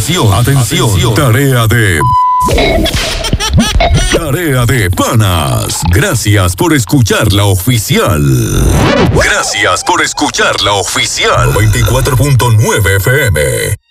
Atención. Tarea de panas. Gracias por escuchar la oficial. 24.9 FM.